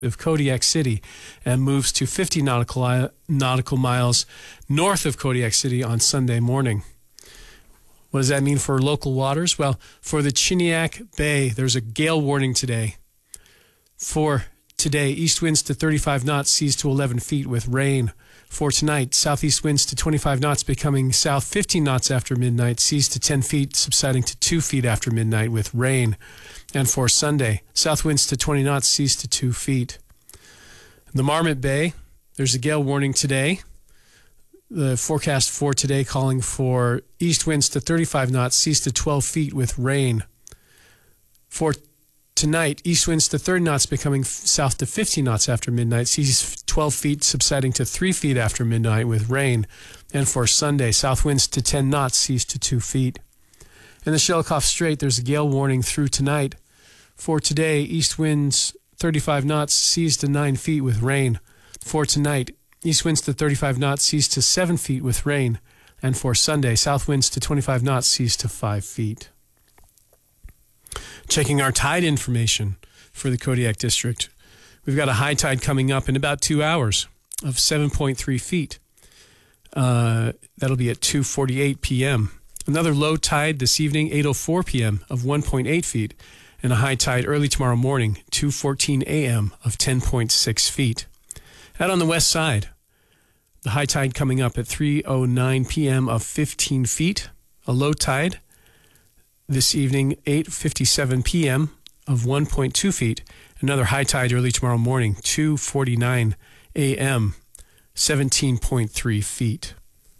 of Kodiak City and moves to 50 nautical miles north of Kodiak City on Sunday morning. What does that mean for local waters? Well, for the Chiniak Bay, there's a gale warning today. For today, east winds to 35 knots, seas to 11 feet with rain. For tonight, southeast winds to 25 knots, becoming south 15 knots after midnight, seas to 10 feet, subsiding to 2 feet after midnight with rain. And for Sunday, south winds to 20 knots, seas to 2 feet. In the Marmot Bay, there's a gale warning today. The forecast for today calling for east winds to 35 knots, seas to 12 feet with rain. For tonight, east winds to 30 knots, becoming south to 15 knots after midnight, seas 12 feet, subsiding to 3 feet after midnight with rain. And for Sunday, south winds to 10 knots, seas to 2 feet. In the Shelikof Strait, there's a gale warning through tonight. For today, east winds 35 knots, seas to 9 feet with rain. For tonight, east winds to 35 knots, seas to 7 feet with rain. And for Sunday, south winds to 25 knots, seas to 5 feet. Checking our tide information for the Kodiak District. We've got a high tide coming up in about 2 hours of 7.3 feet. That'll be at 2:48 p.m. Another low tide this evening, 8:04 p.m. of 1.8 feet. And a high tide early tomorrow morning, 2:14 a.m. of 10.6 feet. Out on the west side, the high tide coming up at 3:09 p.m. of 15 feet. A low tide this evening, 8:57 p.m. of 1.2 feet. Another high tide early tomorrow morning, 2:49 a.m., 17.3 feet.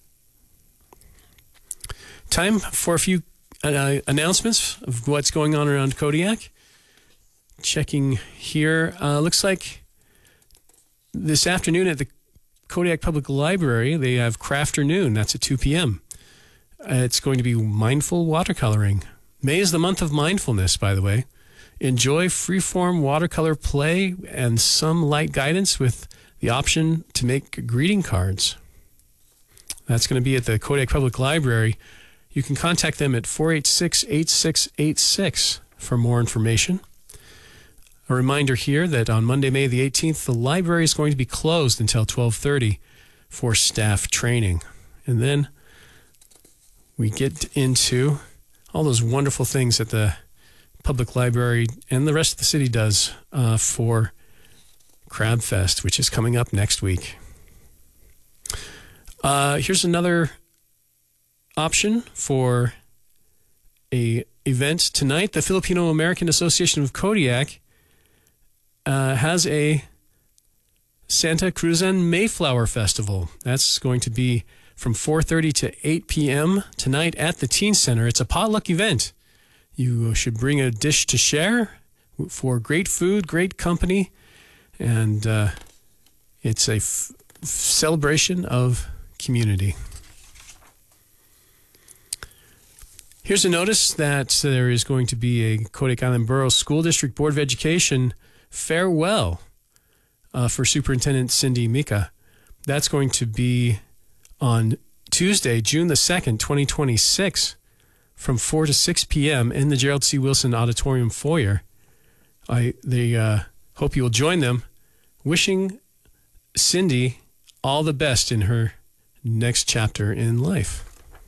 Time for a few announcements of what's going on around Kodiak. Checking here, looks like this afternoon at the Kodiak Public Library, they have Crafternoon. That's at 2 p.m. It's going to be mindful watercoloring. May is the month of mindfulness, by the way. Enjoy freeform watercolor play and some light guidance with the option to make greeting cards. That's going to be at the Kodiak Public Library. You can contact them at 486-8686 for more information. A reminder here that on Monday, May the 18th, the library is going to be closed until 12:30 for staff training. And then we get into all those wonderful things that the public library and the rest of the city does for Crab Fest, which is coming up next week. Here's another option for a event tonight. The Filipino American Association of Kodiak has a Santa Cruzan Mayflower Festival. That's going to be from 4:30 to 8 p.m. tonight at the Teen Center. It's a potluck event. You should bring a dish to share for great food, great company, and it's a celebration of community. Here's a notice that there is going to be a Kodiak Island Borough School District Board of Education farewell for Superintendent Cindy Mika. That's going to be on Tuesday, June the 2nd, 2026, from 4 to 6 p.m. in the Gerald C. Wilson Auditorium foyer. They hope you will join them. Wishing Cindy all the best in her next chapter in life.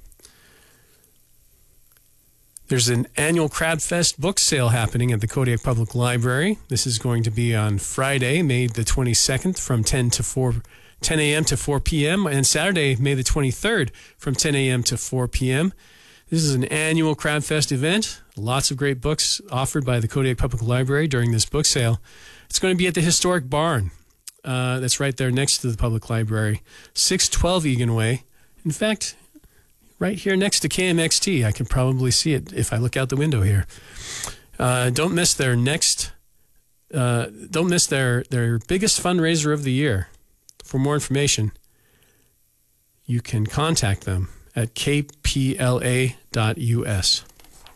There's an annual Crab Fest book sale happening at the Kodiak Public Library. This is going to be on Friday, May the 22nd, from 10 a.m. to 4 p.m., and Saturday, May the 23rd, from 10 a.m. to 4 p.m. This is an annual Crab Fest event. Lots of great books offered by the Kodiak Public Library during this book sale. It's going to be at the historic barn. That's right there next to the public library, 612 Egan Way. In fact, right here next to KMXT. I can probably see it if I look out the window here. Don't miss their biggest fundraiser of the year. For more information, you can contact them at kpla.us.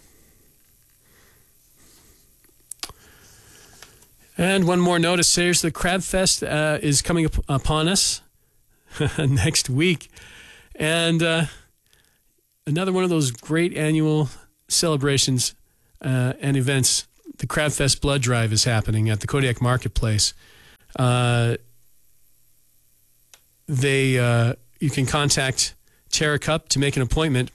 And one more notice, Sayers, the Crab Fest is coming upon us next week. And another one of those great annual celebrations and events, the Crab Fest Blood Drive is happening at the Kodiak Marketplace You can contact Tara Cup to make an appointment,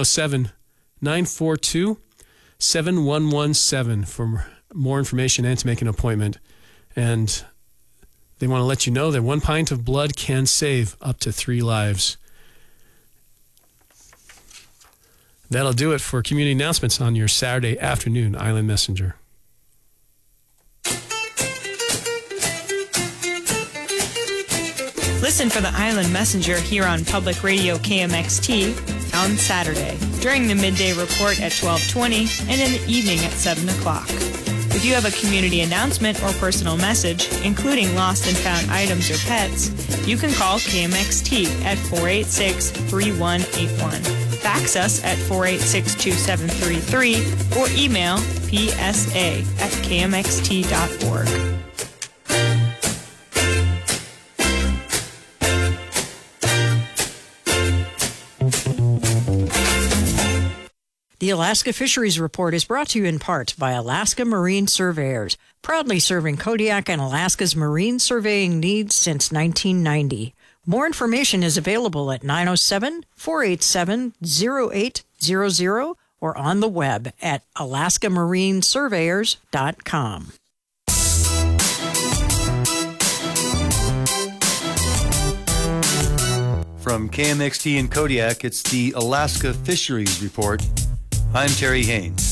907-942-7117 for more information and to make an appointment. And they want to let you know that 1 pint of blood can save up to 3 lives. That'll do it for community announcements on your Saturday afternoon Island Messenger. Listen for the Island Messenger here on Public Radio KMXT on Saturday during the midday report at 12:20 and in the evening at 7 o'clock. If you have a community announcement or personal message, including lost and found items or pets, you can call KMXT at 486-3181. Fax us at 486-2733 or email psa@kmxt.org. The Alaska Fisheries Report is brought to you in part by Alaska Marine Surveyors, proudly serving Kodiak and Alaska's marine surveying needs since 1990. More information is available at 907-487-0800 or on the web at alaskamarinesurveyors.com. From KMXT in Kodiak, it's the Alaska Fisheries Report. I'm Terry Haynes.